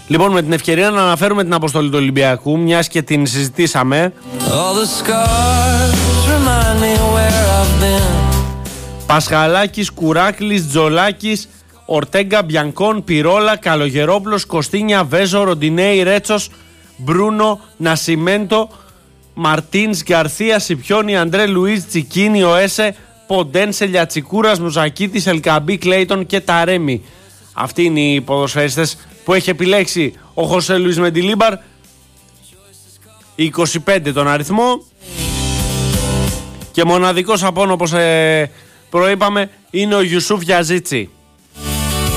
Λοιπόν, με την ευκαιρία να αναφέρουμε την αποστολή του Ολυμπιακού, μιας και την συζητήσαμε. Πασχαλάκης, Κουράκλης, Τζολάκης, Ορτέγκα, Μπιανκόν, Πυρόλα, Καλογερόπουλος, Κωστίνια, Βέζο, Ροντινέη, Ρέτσος, Μπρούνο, Νασιμέντο, Μαρτίνς, Γκαρθία, Σιπιόνι, Αντρέ Λουίζ, Τσικίνι, Οέσε, Ποντένσε, Λιατσικούρας, Μουζακίτης, Ελκαμπή, Κλέιτον και Ταρέμι. Αυτοί είναι οι ποδοσφαιριστές που έχει επιλέξει ο Χωσέ Λουίς Μεντιλίμπαρ. 25 τον αριθμό. Και μοναδικός απόν, όπως προείπαμε, είναι ο Ιουσούφ Γιαζίτσι.